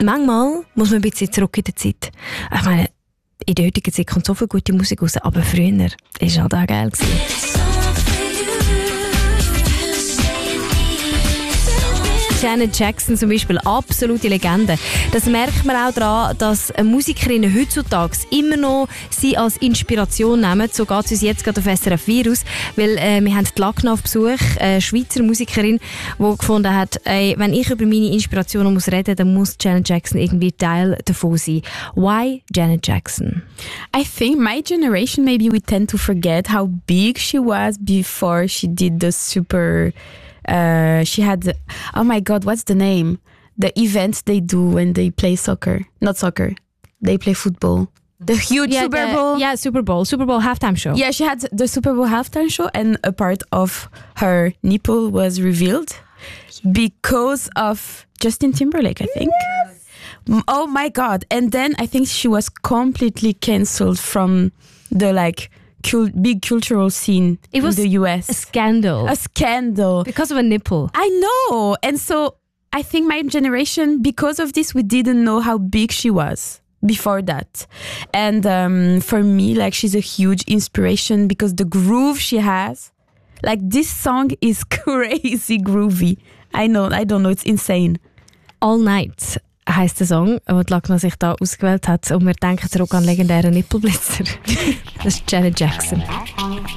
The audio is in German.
manchmal muss man ein bisschen zurück in der Zeit. Ich meine, in der heutigen Zeit kommt so viel gute Musik raus, aber früher war es halt auch geil gewesen. Janet Jackson zum Beispiel, absolute Legende. Das merkt man auch daran, dass Musikerinnen heutzutage immer noch sie als Inspiration nehmen. So geht es uns jetzt gerade auf SRF Virus, weil wir haben die Lagna auf Besuch, eine Schweizer Musikerin, die gefunden hat, wenn ich über meine Inspirationen muss reden, dann muss Janet Jackson irgendwie Teil davon sein. Why Janet Jackson? I think my generation, maybe we tend to forget how big she was before she did the super... she had, oh my god, what's the name? The events they do when they play soccer. Not soccer. They play football. The huge Super Bowl. Yeah, Super Bowl halftime show. Yeah, she had the Super Bowl halftime show and a part of her nipple was revealed because of Justin Timberlake, I think. Yes. Oh my god. And then I think she was completely cancelled from the big cultural scene in the US. A scandal. Because of a nipple. I know. And so I think my generation, because of this, we didn't know how big she was before that. And for me, she's a huge inspiration because the groove she has, this song is crazy groovy. I don't know, it's insane. All Night heisst der Song, den die Lagna sich da ausgewählt hat. Und wir denken zurück an legendären Nippelblitzer. Das ist Janet Jackson.